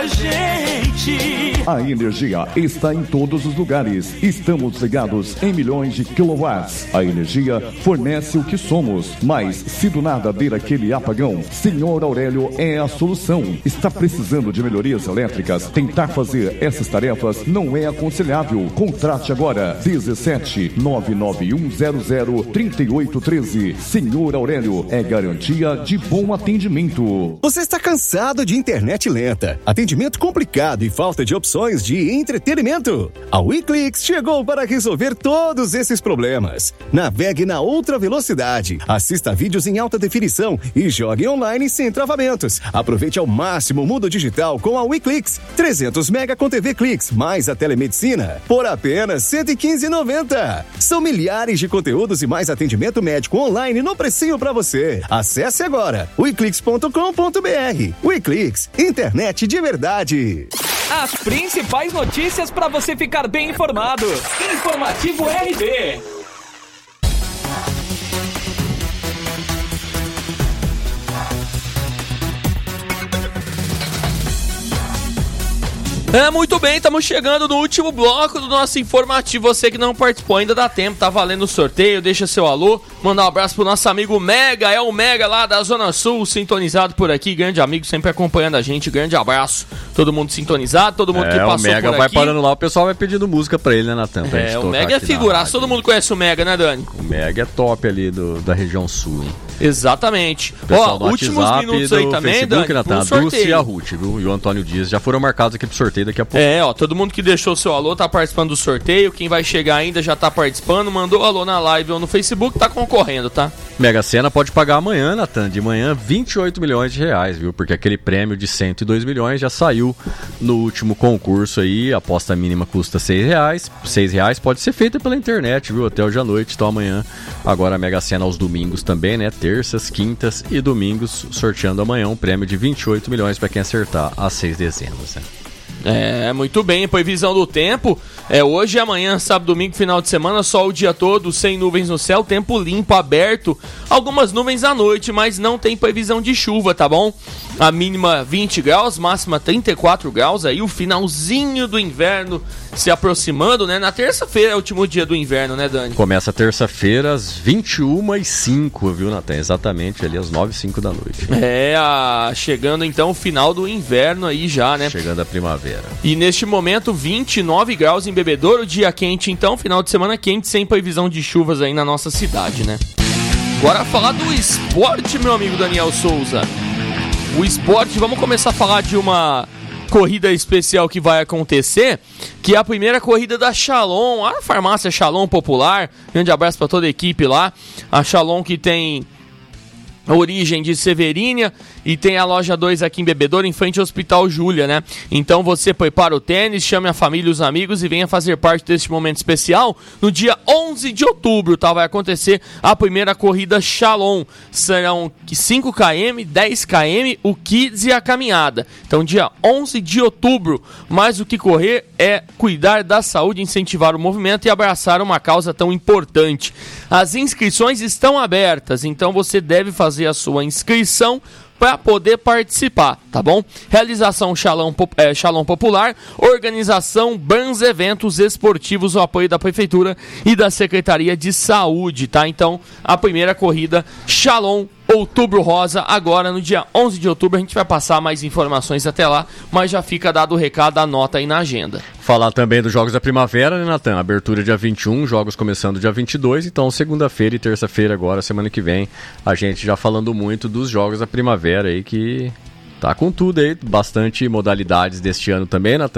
gente. A energia está em todos os lugares. Estamos ligados em milhões de quilowatts. A energia fornece o que somos. Mas se do nada der aquele apagão, Senhor Aurélio é a solução. Está precisando de melhorias elétricas? Tentar fazer essas tarefas não é aconselhável. Contrate agora 17 99100 3813. Senhor Aurélio é garantia de bom atendimento. Você está cansado de internet lenta, atendimento complicado e falta de opções de entretenimento? A WeClix chegou para resolver todos esses problemas. Navegue na outra velocidade, assista vídeos em alta definição e jogue online sem travamentos. Aproveite ao máximo o mundo digital com a WeClix. 300 mega com TV Clix, mais a telemedicina, por apenas R$ 115,90. São milhares de conteúdos e mais atendimento médico online no precinho para você. Acesse agora weclix.com.br. WeClix, internet de verdade. As principais notícias para você ficar bem informado. Informativo RB. Muito bem, estamos chegando no último bloco do nosso informativo. Você que não participou ainda dá tempo, tá valendo o sorteio, deixa seu alô, manda um abraço pro nosso amigo Mega, é o Mega lá da Zona Sul, sintonizado por aqui, grande amigo, sempre acompanhando a gente, grande abraço. Todo mundo sintonizado, todo mundo que passou por aqui. O Mega vai parando lá, o pessoal vai pedindo música pra ele, né, Natan? O Mega é figuraço, todo mundo conhece o Mega, né, Dani? O Mega é top ali da região sul, hein? Exatamente. Últimos WhatsApp, minutos aí também, Facebook, Dani, Natan, a Dulce e a Ruth, viu? E o Antônio Dias já foram marcados aqui pro sorteio daqui a pouco. Todo mundo que deixou seu alô tá participando do sorteio, quem vai chegar ainda já tá participando, mandou alô na live ou no Facebook, tá concorrendo, tá? Mega Sena pode pagar amanhã, Natan, de manhã 28 milhões de reais, viu? Porque aquele prêmio de 102 milhões já saiu no último concurso aí, a aposta mínima custa R$6, R$6 pode ser feita pela internet, viu? Até hoje à noite, então amanhã, agora a Mega Sena aos domingos também, né? Terças, quintas e domingos, sorteando amanhã um prêmio de 28 milhões para quem acertar as 6 dezenas, né? Muito bem, previsão do tempo, hoje e amanhã, sábado, domingo, final de semana, sol o dia todo, sem nuvens no céu, tempo limpo, aberto, algumas nuvens à noite, mas não tem previsão de chuva, tá bom? A mínima 20 graus, máxima 34 graus, aí o finalzinho do inverno se aproximando, né? Na terça-feira é o último dia do inverno, né, Dani? Começa terça-feira às 21h05, viu, Natan? Exatamente, ali às 9h05 da noite. Chegando então o final do inverno aí já, né? Chegando a primavera. E neste momento, 29 graus em Bebedouro, dia quente então, final de semana quente, sem previsão de chuvas aí na nossa cidade, né? Agora falar do esporte, meu amigo Daniel Souza. O esporte, vamos começar a falar de uma corrida especial que vai acontecer, que é a primeira corrida da Shalom, a farmácia Shalom Popular. Grande abraço para toda a equipe lá. A Shalom que tem origem de Severínia e tem a loja 2 aqui em Bebedouro, em frente ao Hospital Júlia, né? Então você prepara o tênis, chame a família e os amigos e venha fazer parte deste momento especial. No dia 11 de outubro, tá? Vai acontecer a primeira corrida Shalom. Serão 5 km, 10 km, o Kids e a caminhada. Então dia 11 de outubro, mais o que correr é cuidar da saúde, incentivar o movimento e abraçar uma causa tão importante. As inscrições estão abertas, então você deve fazer a sua inscrição para poder participar, tá bom? Realização Shalom Popular, organização Bans Eventos Esportivos, o apoio da Prefeitura e da Secretaria de Saúde, tá? Então, a primeira corrida Shalom Outubro Rosa, agora no dia 11 de outubro, a gente vai passar mais informações até lá, mas já fica dado o recado, anota aí na agenda. Falar também dos Jogos da Primavera, né, Natan? Abertura dia 21, jogos começando dia 22, então segunda-feira e terça-feira agora, semana que vem, a gente já falando muito dos Jogos da Primavera aí, que tá com tudo aí, bastante modalidades deste ano também, Natan.